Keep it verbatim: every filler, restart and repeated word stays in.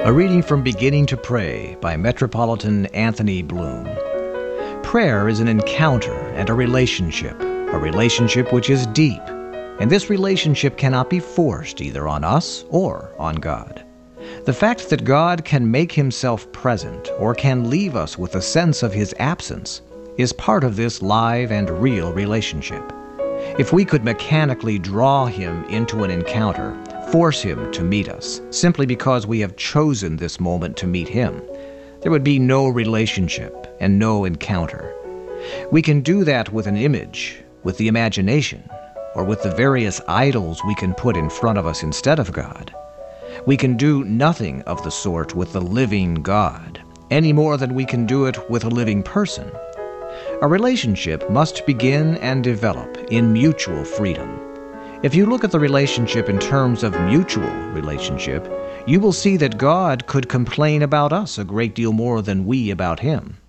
A reading from Beginning to Pray by Metropolitan Anthony Bloom. Prayer is an encounter and a relationship, a relationship which is deep, and this relationship cannot be forced either on us or on God. The fact that God can make himself present or can leave us with a sense of his absence is part of this live and real relationship. If we could mechanically draw him into an encounter, force him to meet us, simply because we have chosen this moment to meet him, there would be no relationship and no encounter. We can do that with an image, with the imagination, or with the various idols we can put in front of us instead of God. We can do nothing of the sort with the living God, any more than we can do it with a living person. A relationship must begin and develop in mutual freedom. If you look at the relationship in terms of mutual relationship, you will see that God could complain about us a great deal more than we about him.